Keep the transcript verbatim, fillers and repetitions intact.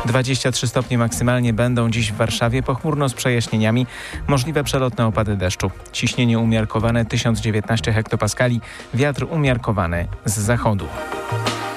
dwadzieścia trzy stopnie maksymalnie będą dziś w Warszawie, pochmurno z przejaśnieniami, możliwe przelotne opady deszczu. Ciśnienie umiarkowane tysiąc dziewiętnaście hektopaskali, wiatr umiarkowany z zachodu.